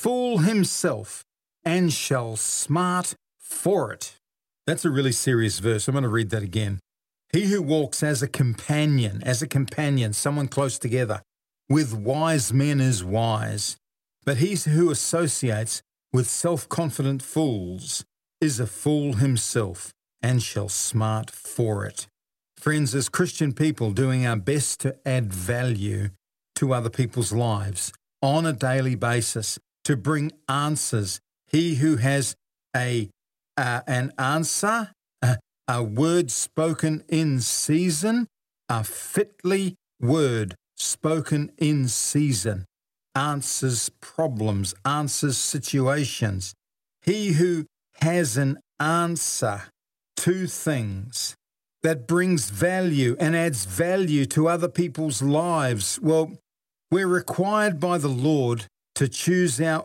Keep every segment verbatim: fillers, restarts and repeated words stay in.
fool himself and shall smart for it. That's a really serious verse. I'm going to read that again. He who walks as a companion, as a companion, someone close together, with wise men is wise. But he who associates with self-confident fools is a fool himself and shall smart for it. Friends, as Christian people, doing our best to add value to other people's lives on a daily basis, to bring answers. He who has a uh, an answer, a, a word spoken in season, a fitly word spoken in season, answers problems, answers situations. He who has an answer to things that brings value and adds value to other people's lives. Well, we're required by the Lord to choose our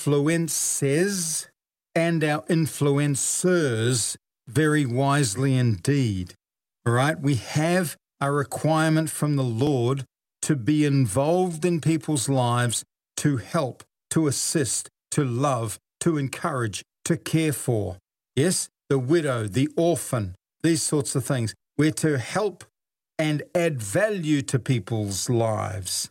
influences and our influencers very wisely indeed. All right? We have a requirement from the Lord to be involved in people's lives, to help, to assist, to love, to encourage, to care for. Yes? The widow, the orphan, these sorts of things. We're to help and add value to people's lives.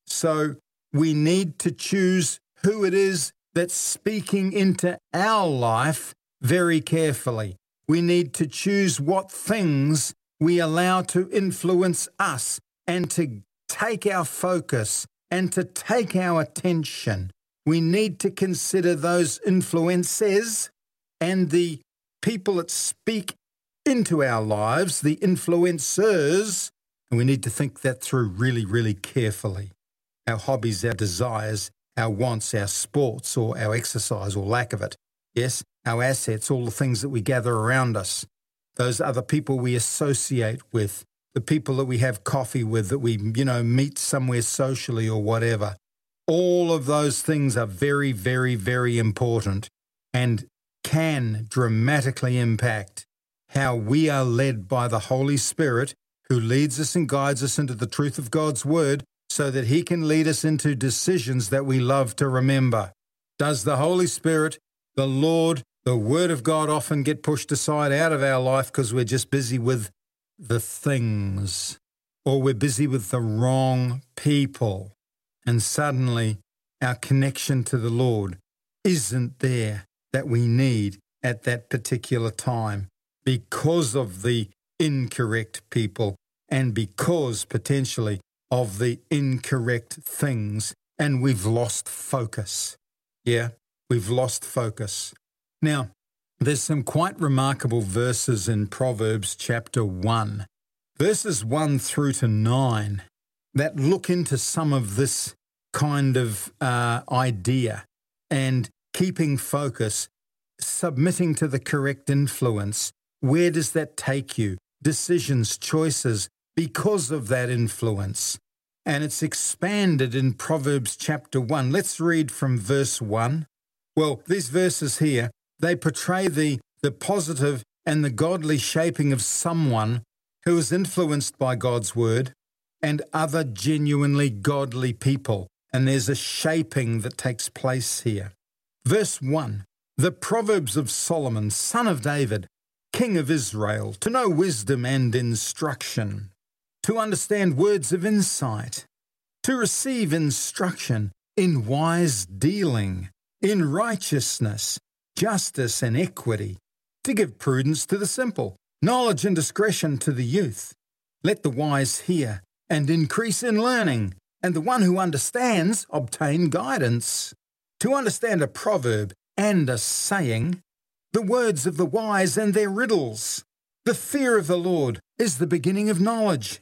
So we need to choose who it is that's speaking into our life very carefully. We need to choose what things we allow to influence us and to take our focus and to take our attention. We need to consider those influences and the people that speak into our lives, the influencers, and we need to think that through really, really carefully. Our hobbies, our desires, our wants, our sports, or our exercise or lack of it. Yes, our assets, all the things that we gather around us. Those other people we associate with, the people that we have coffee with, that we, you know, meet somewhere socially or whatever. All of those things are very, very, very important and can dramatically impact how we are led by the Holy Spirit, who leads us and guides us into the truth of God's Word, so that He can lead us into decisions that we love to remember. Does the Holy Spirit, the Lord, the Word of God often get pushed aside out of our life because we're just busy with the things, or we're busy with the wrong people, and suddenly our connection to the Lord isn't there that we need at that particular time because of the incorrect people and because potentially of the incorrect things, and we've lost focus. Yeah, we've lost focus. Now, there's some quite remarkable verses in Proverbs chapter one, verses one through to nine, that look into some of this kind of uh, idea and keeping focus, submitting to the correct influence. Where does that take you? Decisions, choices, because of that influence. And it's expanded in Proverbs chapter one. Let's read from verse one. Well, these verses here, they portray the, the positive and the godly shaping of someone who is influenced by God's word and other genuinely godly people. And there's a shaping that takes place here. Verse one, the Proverbs of Solomon, son of David, king of Israel, to know wisdom and instruction, to understand words of insight, to receive instruction in wise dealing, in righteousness, justice and equity, to give prudence to the simple, knowledge and discretion to the youth. Let the wise hear and increase in learning, and the one who understands obtain guidance. To understand a proverb and a saying, the words of the wise and their riddles. The fear of the Lord is the beginning of knowledge.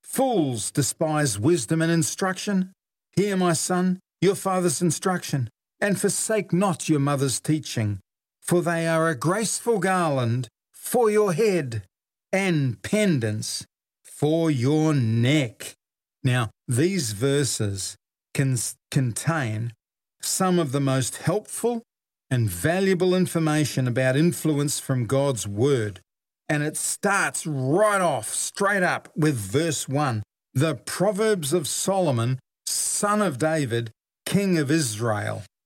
Fools despise wisdom and instruction. Hear, my son, your father's instruction, and forsake not your mother's teaching, for they are a graceful garland for your head and pendants for your neck. Now, these verses can contain some of the most helpful and valuable information about influence from God's Word. And it starts right off, straight up, with verse one. The Proverbs of Solomon, son of David, king of Israel.